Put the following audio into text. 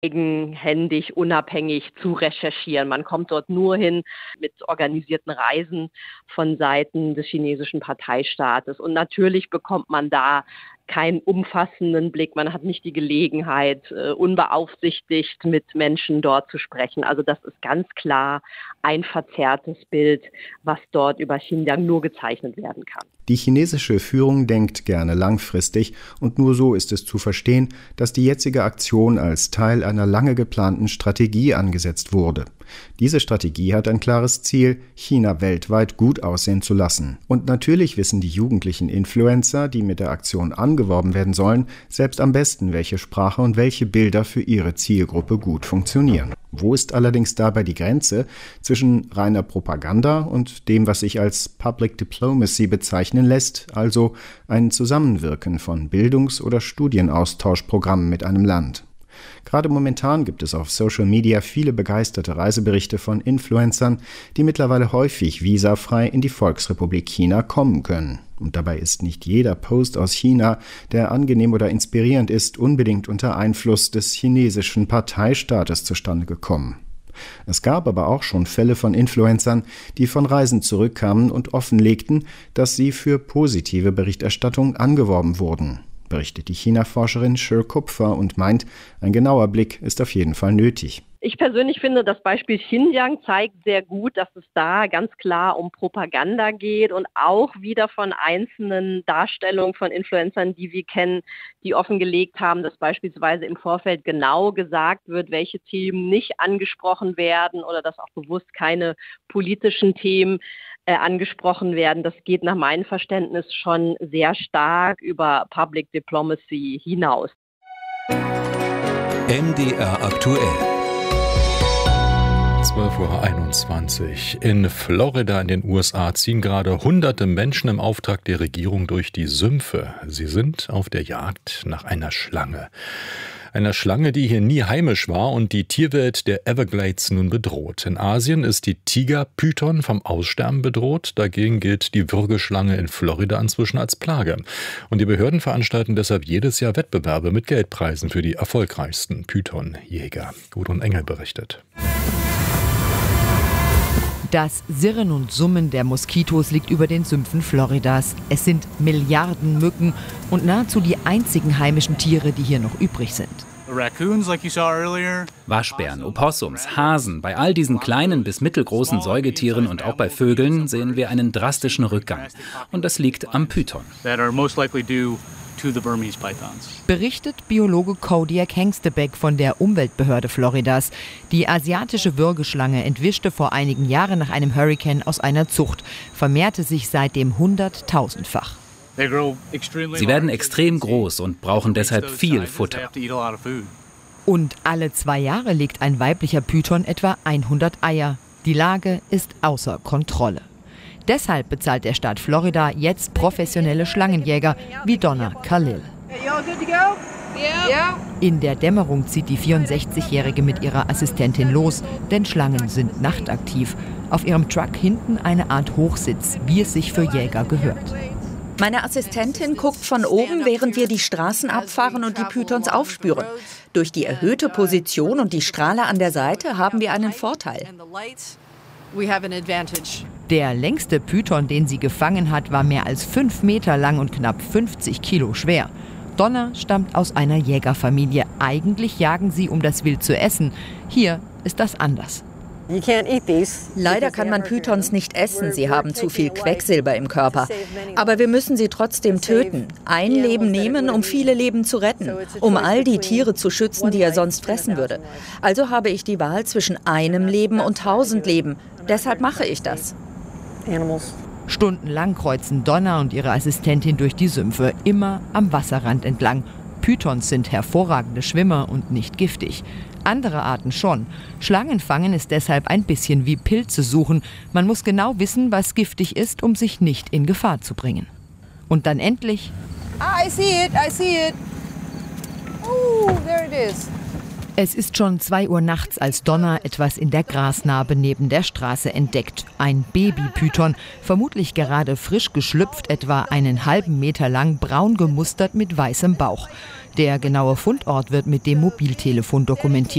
eigenhändig, unabhängig zu recherchieren. Man kommt dort nur hin mit organisierten Reisen von Seiten des chinesischen Parteistaates. Und natürlich bekommt man da keinen umfassenden Blick. Man hat nicht die Gelegenheit, unbeaufsichtigt mit Menschen dort zu sprechen. Also das ist ganz klar ein verzerrtes Bild, was dort über Xinjiang nur gezeichnet werden kann. Die chinesische Führung denkt gerne langfristig und nur so ist es zu verstehen, dass die jetzige Aktion als Teil einer lange geplanten Strategie angesetzt wurde. Diese Strategie hat ein klares Ziel, China weltweit gut aussehen zu lassen. Und natürlich wissen die jugendlichen Influencer, die mit der Aktion angeworben werden sollen, selbst am besten, welche Sprache und welche Bilder für ihre Zielgruppe gut funktionieren. Wo ist allerdings dabei die Grenze zwischen reiner Propaganda und dem, was sich als Public Diplomacy bezeichnen lässt, also ein Zusammenwirken von Bildungs- oder Studienaustauschprogrammen mit einem Land? Gerade momentan gibt es auf Social Media viele begeisterte Reiseberichte von Influencern, die mittlerweile häufig visafrei in die Volksrepublik China kommen können. Und dabei ist nicht jeder Post aus China, der angenehm oder inspirierend ist, unbedingt unter Einfluss des chinesischen Parteistaates zustande gekommen. Es gab aber auch schon Fälle von Influencern, die von Reisen zurückkamen und offenlegten, dass sie für positive Berichterstattung angeworben wurden, berichtet die China-Forscherin Shi Kupfer und meint, ein genauer Blick ist auf jeden Fall nötig. Ich persönlich finde, das Beispiel Xinjiang zeigt sehr gut, dass es da ganz klar um Propaganda geht und auch wieder von einzelnen Darstellungen von Influencern, die wir kennen, die offengelegt haben, dass beispielsweise im Vorfeld genau gesagt wird, welche Themen nicht angesprochen werden oder dass auch bewusst keine politischen Themen angesprochen werden. Das geht nach meinem Verständnis schon sehr stark über Public Diplomacy hinaus. MDR aktuell. 12:21 Uhr. In Florida in den USA ziehen gerade hunderte Menschen im Auftrag der Regierung durch die Sümpfe. Sie sind auf der Jagd nach einer Schlange. Einer Schlange, die hier nie heimisch war und die Tierwelt der Everglades nun bedroht. In Asien ist die Tigerpython vom Aussterben bedroht. Dagegen gilt die Würgeschlange in Florida inzwischen als Plage. Und die Behörden veranstalten deshalb jedes Jahr Wettbewerbe mit Geldpreisen für die erfolgreichsten Pythonjäger. Gudrun Engel berichtet. Das Sirren und Summen der Moskitos liegt über den Sümpfen Floridas. Es sind Milliarden Mücken und nahezu die einzigen heimischen Tiere, die hier noch übrig sind. Waschbären, Opossums, Hasen, bei all diesen kleinen bis mittelgroßen Säugetieren und auch bei Vögeln sehen wir einen drastischen Rückgang. Und das liegt am Python. Berichtet Biologe Kodiak Hengstebeck von der Umweltbehörde Floridas. Die asiatische Würgeschlange entwischte vor einigen Jahren nach einem Hurrikan aus einer Zucht, vermehrte sich seitdem 100.000-fach. Sie werden extrem groß und brauchen deshalb viel Futter. Und alle 2 Jahre legt ein weiblicher Python etwa 100 Eier. Die Lage ist außer Kontrolle. Deshalb bezahlt der Staat Florida jetzt professionelle Schlangenjäger wie Donna Khalil. In der Dämmerung zieht die 64-Jährige mit ihrer Assistentin los, denn Schlangen sind nachtaktiv. Auf ihrem Truck hinten eine Art Hochsitz, wie es sich für Jäger gehört. Meine Assistentin guckt von oben, während wir die Straßen abfahren und die Pythons aufspüren. Durch die erhöhte Position und die Strahler an der Seite haben wir einen Vorteil. Der längste Python, den sie gefangen hat, war mehr als 5 Meter lang und knapp 50 Kilo schwer. Donna stammt aus einer Jägerfamilie. Eigentlich jagen sie, um das Wild zu essen. Hier ist das anders. Leider kann man Pythons nicht essen, sie haben zu viel Quecksilber im Körper. Aber wir müssen sie trotzdem töten. Ein Leben nehmen, um viele Leben zu retten. Um all die Tiere zu schützen, die er sonst fressen würde. Also habe ich die Wahl zwischen einem Leben und 1000 Leben. Deshalb mache ich das. Stundenlang kreuzen Donna und ihre Assistentin durch die Sümpfe, immer am Wasserrand entlang. Pythons sind hervorragende Schwimmer und nicht giftig. Andere Arten schon. Schlangenfangen ist deshalb ein bisschen wie Pilze suchen. Man muss genau wissen, was giftig ist, um sich nicht in Gefahr zu bringen. Und dann endlich... I see it. Oh, there it is. Es ist schon 2 Uhr nachts, als Donna etwas in der Grasnarbe neben der Straße entdeckt. Ein Babypython, vermutlich gerade frisch geschlüpft, etwa einen halben Meter lang, braun gemustert mit weißem Bauch. Der genaue Fundort wird mit dem Mobiltelefon dokumentiert.